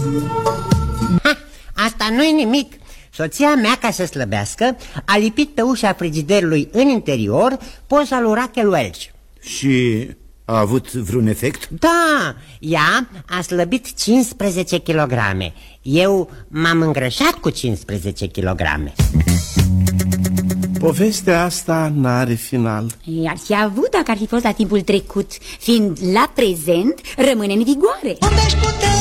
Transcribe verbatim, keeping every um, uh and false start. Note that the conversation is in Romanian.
Ha, asta nu-i nimic. Soția mea, ca să slăbească, a lipit pe ușa frigiderului în interior poza lui Rachel Welch. Și a avut vreun efect? Da, ea a slăbit cincisprezece kilograme. Eu m-am îngrășat cu cincisprezece kilograme. Povestea asta n-are final. Ar fi avut dacă ar fi fost la timpul trecut, fiind la prezent, rămâne în vigoare.